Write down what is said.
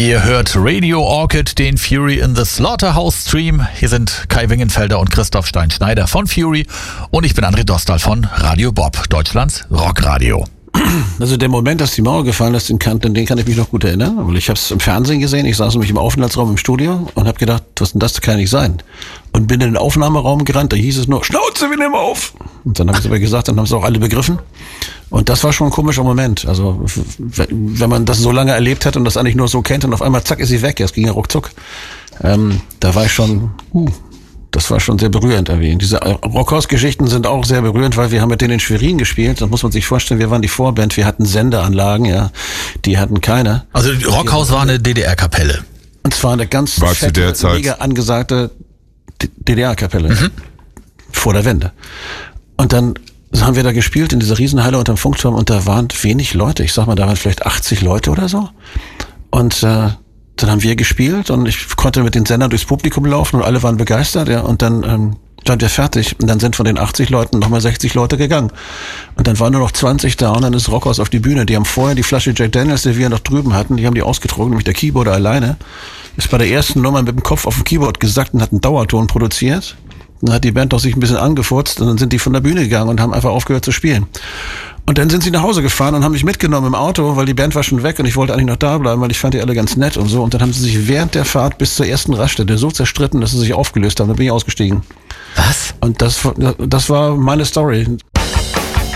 Ihr hört Radio Orchid, den Fury in the Slaughterhouse Stream. Hier sind Kai Wingenfelder und Christoph Stein-Schneider von Fury und ich bin André Dostal von Radio Bob, Deutschlands Rockradio. Also der Moment, dass die Mauer gefallen ist, den kann ich mich noch gut erinnern, weil ich habe es im Fernsehen gesehen, ich saß nämlich im Aufenthaltsraum im Studio und habe gedacht, was denn das kann nicht sein. Und bin in den Aufnahmeraum gerannt, da hieß es nur, Schnauze, wir nehmen auf. Und dann haben sie aber gesagt, dann haben es auch alle begriffen. Und das war schon ein komischer Moment. Also wenn man das so lange erlebt hat und das eigentlich nur so kennt und auf einmal zack ist sie weg, es ging ja ruckzuck. Da war ich schon, das war schon sehr berührend irgendwie. Diese Rockhaus-Geschichten sind auch sehr berührend, weil wir haben mit denen in Schwerin gespielt. Da muss man sich vorstellen, wir waren die Vorband, wir hatten Sendeanlagen, ja, die hatten keine. Also Rockhaus war eine DDR-Kapelle. Und zwar eine ganz fette, mega angesagte DDR-Kapelle vor der Wende. Und dann haben wir da gespielt in dieser Riesenhalle unterm Funkturm und da waren wenig Leute. Ich sag mal, da waren vielleicht 80 Leute oder so. Und dann haben wir gespielt und ich konnte mit den Sendern durchs Publikum laufen und alle waren begeistert, ja. Und dann waren wir fertig und dann sind von den 80 Leuten nochmal 60 Leute gegangen. Und dann waren nur noch 20 da und dann ist Rockhaus auf die Bühne. Die haben vorher die Flasche Jack Daniels, die wir noch drüben hatten, die haben die ausgetrunken, nämlich der Keyboarder alleine. Ist bei der ersten Nummer mit dem Kopf auf dem Keyboard gesackt und hat einen Dauerton produziert. Dann hat die Band doch sich ein bisschen angefurzt und dann sind die von der Bühne gegangen und haben einfach aufgehört zu spielen. Und dann sind sie nach Hause gefahren und haben mich mitgenommen im Auto, weil die Band war schon weg und ich wollte eigentlich noch da bleiben, weil ich fand die alle ganz nett und so. Und dann haben sie sich während der Fahrt bis zur ersten Raststätte so zerstritten, dass sie sich aufgelöst haben. Dann bin ich ausgestiegen. Was? Und das war meine Story.